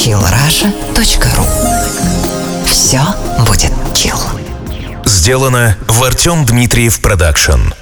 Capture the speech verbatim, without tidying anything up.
чил раша точка ру. Все будет чил. Сделано в Артем Дмитриев Продакшн.